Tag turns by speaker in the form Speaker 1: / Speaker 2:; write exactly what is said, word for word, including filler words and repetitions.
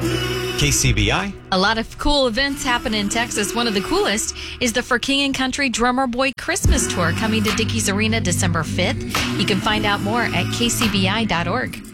Speaker 1: K C B I.
Speaker 2: A lot of cool events happen in Texas. One of the coolest is the For King and Country Drummer Boy Christmas Tour coming to Dickies Arena December fifth. You can find out more at k c b i dot org.